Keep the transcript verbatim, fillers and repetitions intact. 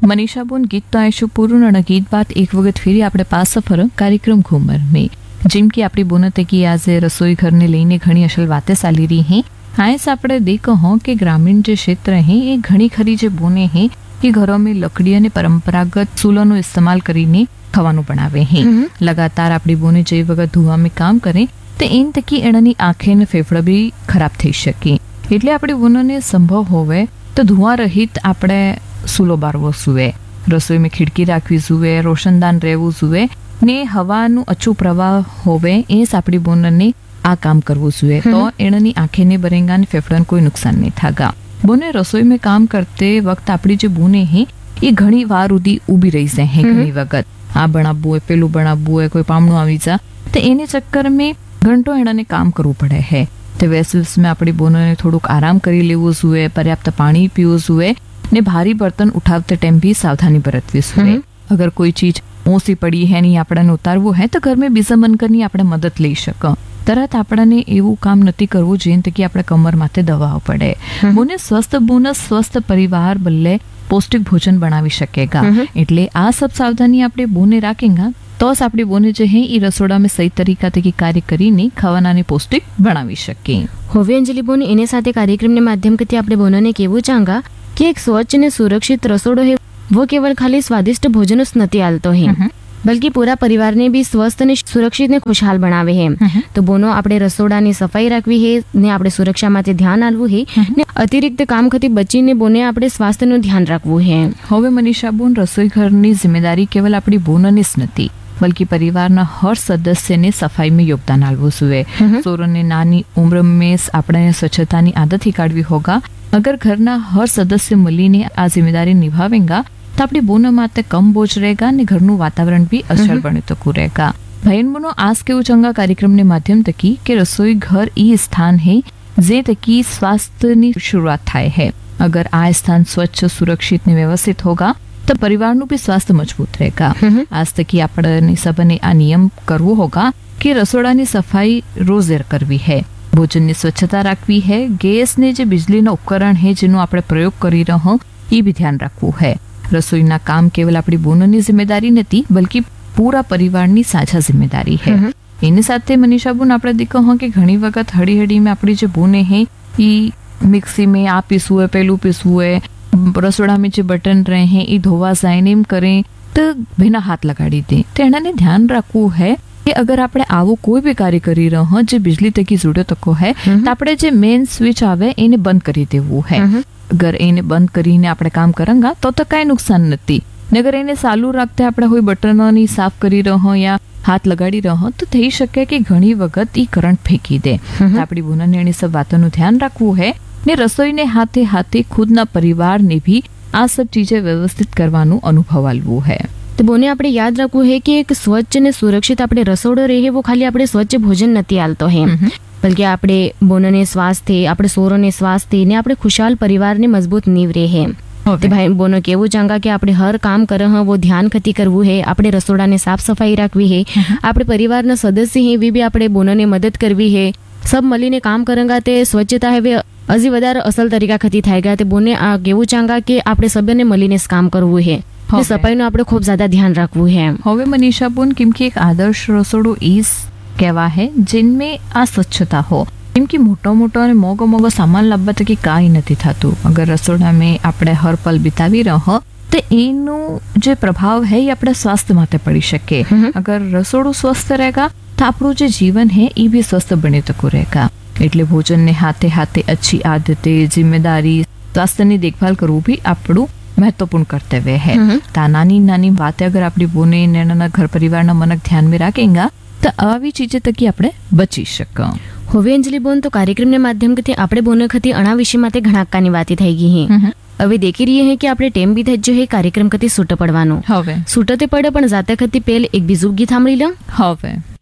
Manisha bone गीत तो आयशु पूर्ण અને ગીત બાદ એક વખત ફેરી આપણે પાસ ફર કાર્યક્રમ ઘુમર में જેમ કે આપણી બોનતે की आज रसोई घर ने લઈને ઘણી અસલ વાતે ચાલી રહી हैं आयस આપણે દેખો हो कि ग्रामीण जो क्षेत्र है ये घनी खरी जो बोने हैं कि घरों में लकड़ी અને પરંપરાગત ચૂલોનો इस्तेमाल કરીને ખાવાનું બનાવે हैं लगातार આપણી બોને જે વખત ધુવા में काम करे તો એન તકી એનાની આંખે ને ફેફડા બી ખરાબ થઈ શકે એટલે આપણી બોનને સંભવ હોવે તો ધુઆ રહિત આપણે ચૂલો બારવો જોઈએ રસોઈમાં ખિડકી રાખવી જોઈએ રોશનદાન રહેવું જોઈએ ને હવાનું અચૂ પ્રવાહ હોવે એ જ આપણી બોનને આ કામ કરવું જોઈએ તો એનાની આંખે ને બરેંગા ને ફેફડાને કોઈ નુકસાન નહીં થાગા બોને રસોઈ में काम करते वक्त આપણી જે બોને હે એ ઘણી વાર ઉદી ઊભી રહી જાય હે ઘણી વખત આ બનાવવું હોય પેલું બનાવવું હોય કોઈ પામણું આવી જા તો એને ચક્કર में ઘંટો એનાને કામ કરવું પડે હે તો વેસલ્સ में આપણી બોનને થોડુંક આરામ કરી લેવું જોઈએ પર્યાપ્ત પાણી પીવું જોઈએ ने भारी बर्तन उठावते टाइम भी सावधानी बरतवी જોઈએ अगर कोई चीज ओसी पड़ी है नहीं आपने उतारવું है तो घर में बीजा मनकરની આપણે મદદ લઈ શકો તરત આપણને એવું કામ નથી કરવું જેન કે આપણે કમર માથે દવાઓ પડે બોને સ્વસ્થ બોનસ સ્વસ્થ પરિવાર બલ્લે પૌષ્ટિક ભોજન બનાવી શકેગા એટલે આ સબ સાવધાની આપણે બોને રાખેગા તો જ આપણી બોને જે હે એ રસોડામાં સહી તરીકાથી કાર્ય કરીને ખાવાનાને પૌષ્ટિક બનાવી શકે હવે અંજલિ બોન એને સાથે કાર્યક્રમને માધ્યમથી આપણે બોનને કેવું ચાંગા कि एक स्वच्छ ने सुरक्षित रसोड़ो है वो केवल खाली स्वादिष्ट भोजन नहीं आलतो है बल्कि पूरा परिवार ने भी स्वस्थ ने सुरक्षित ने खुशहाल बनावे है तो बोनो आपणे रसोड़ा ની સફાઈ રાખવી है ने आपणे सुरक्षा માટે ધ્યાન આલવું है ने अतिरिक्त काम खती बचीने बोने आपणे स्वास्थ्यનું ધ્યાન રાખવું है હવે મનીષા બોન રસોઈ ઘરની જિમ્મેદારી કેવલ આપણી બોનની જ નથી बल्कि परिवाરના हर सदस्यને સફાઈમાં યોગદાન આલવું જોઈએ સોરને નાની ઉંમરમાં આપણે સ્વચ્છતાની આદત કાઢવી હોગા अगर घरना हर सदस्य मिलीने आ जिम्मेदारी निभावेगा तो अपनी बोन माते कम बोझ रहेगा ने घरનું वातावरण भी अचल बने तो रहेगा बहन बोनो आज के उचंगा कार्यक्रम ने माध्यम तकी के रसोई घर ई स्थान है जे तकी स्वास्थ्य ની शुरुआत થાય है अगर आ स्थान स्वच्छ सुरक्षित ने व्यवस्थित होगा तो परिवार નું भी स्वास्थ्य मजबूत रहेगा आज तकी આપણે सबने आ नियम करવો होगा कि रसोડાની सफाई रोज करवी है भोजन ની स्वच्छता રાખવી है गैस ने जो बिजली નો ઉપકરણ है જેનો આપણે પ્રયોગ કરી રહો એ भी ध्यान રાખવું है રસોઈના કામ કેવલ આપણી બોનની જિમ્મેદારી નથી બલ્कि પૂરા પરિવારની સાझा જિમ્મેદારી है એની સાથે મનીષા બોન આપણે દેખો હો કે ઘણી વખત હડી હડી में આપણી જે બોને है એ મિક્સી में આ પીસવું है પેલું પીસવું है રસોડા में जो बटन रहे हैं એ ધોવા જાય ને એમ કરે તો बिना हाथ लगाड़ी दे तो एनाने ध्यान રાખવું है कि अगर આપણે આવું કોઈ भी कार्य કરી રહ્યો જે बिजली तकी जरूरत को है तो આપણે જે મેઇન સ્વિચ આવે એને બંધ કરી દેવું है अगर એને બંધ કરીને આપણે કામ કરાંગા તો તો કાઈ નુકસાન નથી નગર એને ચાલુ રાખતે આપણે કોઈ બટનોની સાફ કરી રહ્યો યા હાથ લગાડી રહ્યો તો થઈ શકે કે ઘણી વખત ઈ કરંટ ફેંકી દે આપણી બોનને એની સબ વાતોનું ધ્યાન રાખવું है ને રસોઈને હાથે હાથે ખુદના પરિવારને भी આ सब चीजें व्यवस्थित કરવાનું અનુભવ આલવું है तो बोने આપણે યાદ રાખવું है कि एक स्वच्छ ने सुरक्षित આપણે रसोड़ो रहे वो खाली આપણે स्वच्छ भोजन નથી આલતો है बल्कि આપણે બોનને સ્વાસ્થ્ય આપણે સોરોને સ્વાસ્થ્ય ને આપણે खुशहाल परिवारને मजबूत नींव रहे है तो भाई बोनो केवू चांगा कि આપણે हर काम कर हैं वो ध्यान खती करવું है આપણે રસોડાને સાફ સફાઈ રાખવી है આપણે પરિવારના સદસ્ય है वे भी આપણે બોનને મદદ કરવી है सब મળીને કામ કરેંગા તે સ્વચ્છતા है वे હજી વધારે અસલ તરીકા ખતી થાયગા તે બોને આ કેવું ચાંગા કે આપણે સબને મળીને કામ કરવું है सफाई नो આપણે ખૂબ જ્યાદા ધ્યાન રાખવું है હવે મનીષા બોન કેમ કે એક આદર્શ રસોડું ઈસ કહેવા है जिनमें आ स्वच्छता हो કેમ કે મોટો મોટો અને મોગો મોગો સામાન લાવવા તકી કાઈ નથી થતું અગર રસોડામાં આપણે હર પલ बिताવી રહો તો એનો જે પ્રભાવ है એ આપણા સ્વાસ્થ્ય માટે પડી શકે અગર રસોડું સ્વસ્થ रहेगा तो આપણું જે જીવન है એ भी स्वस्थ બની તકો रहेगा એટલે ભોજનને હાથે હાથે अच्छी आदतें जिम्मेदारी स्वास्थ्यની देखभाल કરવું भी આપણું महत्वपूर्ण कर्तव्य है ता नानी नानी बातें अगर अपनी बोने नाना घर परिवार मनक ध्यान में रखेगा तो આવી ચીજે તકી આપણે બચી શકો હવે અંજલિ બોન તો કાર્યક્રમને માધ્યમથી આપણે બોને ખતી અણા વિષય માટે ઘણા કાની વાતી થઈ ગઈ હે હવે દેખી રહી હે કે આપણે ટેમ બી થઈ જો હે કાર્યક્રમ કતી સૂટ પડવાનો હવે સૂટતે પડે પણ જાતે ખતી પહેલ એક બીજું ગીત સાંભળી લો હવે